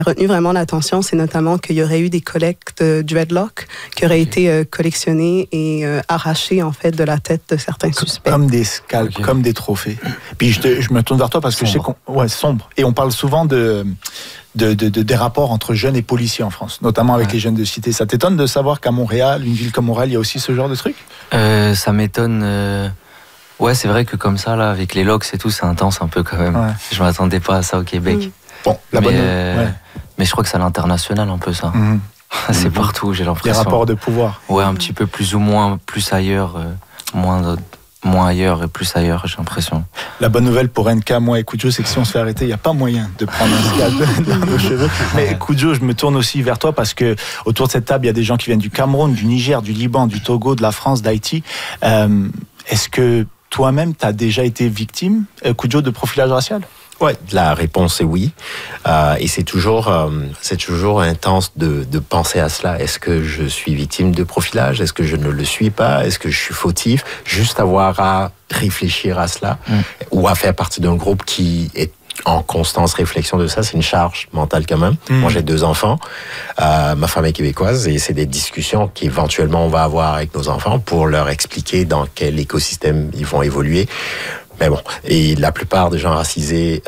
retenu vraiment l'attention, c'est notamment qu'il y aurait eu des collectes de dreadlocks qui auraient été collectionnés et arrachés en fait de la tête de certains suspects. Comme des scalps, comme des trophées. Puis je me tourne vers toi parce que je sais sombre. Et on parle souvent des rapports entre jeunes et policiers en France, notamment avec les jeunes de cité. Ça t'étonne de savoir qu'à Montréal, une ville comme Montréal, il y a aussi ce genre de truc? Ça m'étonne. Ouais, c'est vrai que comme ça, là, avec les locks et tout, c'est intense un peu quand même. Ouais. Je m'attendais pas à ça au Québec. Bon, mais je crois que c'est à l'international un peu ça. C'est partout, j'ai l'impression. Les rapports de pouvoir. Ouais, un petit peu plus ou moins, plus ailleurs, moins ailleurs et plus ailleurs, j'ai l'impression. La bonne nouvelle pour NK, moi et Koujo, c'est que si on se fait arrêter, il n'y a pas moyen de prendre un scalp dans nos cheveux. Mais Koujo, je me tourne aussi vers toi parce que autour de cette table, il y a des gens qui viennent du Cameroun, du Niger, du Liban, du Togo, de la France, d'Haïti. Est-ce que toi-même, tu as déjà été victime, Koujo, de profilage racial? Ouais, la réponse est oui. Et c'est toujours intense de penser à cela. Est-ce que je suis victime de profilage? Est-ce que je ne le suis pas? Est-ce que je suis fautif? Juste avoir à réfléchir à cela ou à faire partie d'un groupe qui est en constante réflexion de ça, c'est une charge mentale quand même. Moi, j'ai 2 enfants. Ma femme est québécoise et c'est des discussions qu'éventuellement on va avoir avec nos enfants pour leur expliquer dans quel écosystème ils vont évoluer. Mais bon, et la plupart des gens racisés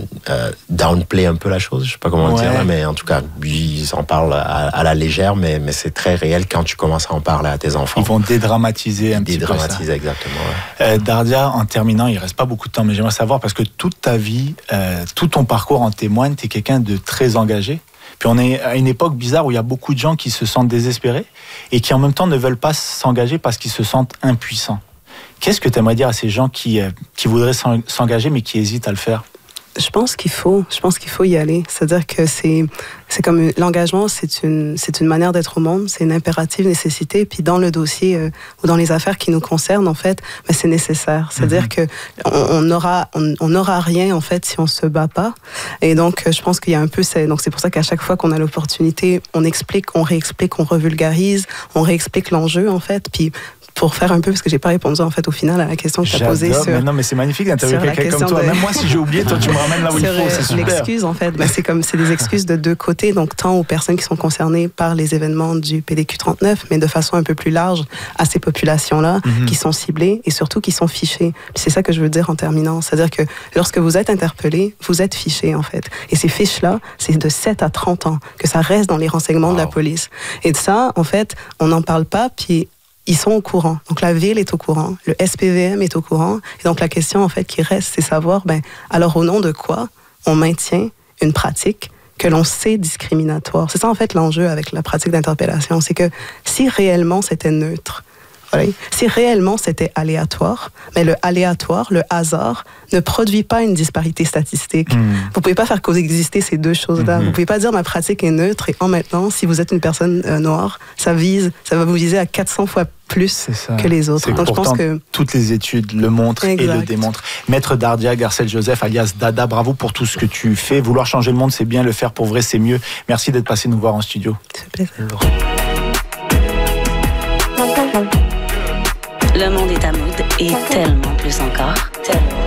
downplay un peu la chose, je sais pas comment dire là, mais en tout cas, ils en parlent à la légère, mais c'est très réel quand tu commences à en parler à tes enfants. Ils vont dédramatiser un petit peu ça. Dédramatiser, exactement. Ouais. Dardia, en terminant, il reste pas beaucoup de temps, mais j'aimerais savoir, parce que toute ta vie, tout ton parcours en témoigne, tu es quelqu'un de très engagé. Puis on est à une époque bizarre où il y a beaucoup de gens qui se sentent désespérés et qui en même temps ne veulent pas s'engager parce qu'ils se sentent impuissants. Qu'est-ce que tu aimerais dire à ces gens qui voudraient s'engager mais qui hésitent à le faire? Je pense qu'il faut y aller. C'est-à-dire que c'est comme l'engagement, c'est une manière d'être au monde, c'est une impérative nécessité. Puis dans le dossier ou dans les affaires qui nous concernent, en fait, ben c'est nécessaire. C'est-à-dire que on n'aura rien en fait si on se bat pas. Et donc je pense qu'il y a un peu donc c'est pour ça qu'à chaque fois qu'on a l'opportunité, on explique, on réexplique, on revulgarise, on réexplique l'enjeu en fait. Puis pour faire un peu, parce que j'ai pas répondu en fait au final à la question que tu as posée sur... Non, mais c'est magnifique d'interviewer quelqu'un comme toi. Même moi, si j'ai oublié, toi, tu me ramènes là où il faut. C'est super. L'excuse, en fait, ben, c'est des excuses de 2 côtés, donc tant aux personnes qui sont concernées par les événements du PDQ 39, mais de façon un peu plus large à ces populations-là qui sont ciblées et surtout qui sont fichées. Puis c'est ça que je veux dire en terminant. C'est-à-dire que lorsque vous êtes interpellé, vous êtes fiché, en fait. Et ces fiches-là, c'est de 7 à 30 ans que ça reste dans les renseignements de la police. Et de ça, en fait, on n'en parle pas, puis ils sont au courant. Donc la ville est au courant, le SPVM est au courant. Et donc la question en fait qui reste, c'est savoir, alors au nom de quoi on maintient une pratique que l'on sait discriminatoire. C'est ça en fait l'enjeu avec la pratique d'interpellation, c'est que si réellement c'était neutre, si réellement c'était aléatoire, mais le aléatoire, le hasard, ne produit pas une disparité statistique. Vous pouvez pas faire coexister ces 2 choses-là. Vous pouvez pas dire ma pratique est neutre et en maintenant, si vous êtes une personne noire, ça va vous viser à 400 fois plus que les autres. Donc je pense que toutes les études le montrent et le démontrent. Maître Dardia Garcel-Joseph, alias Dada, bravo pour tout ce que tu fais. Vouloir changer le monde, c'est bien. Le faire pour vrai, c'est mieux. Merci d'être passé nous voir en studio. Ça fait plaisir. Le monde est à mood et tellement plus encore.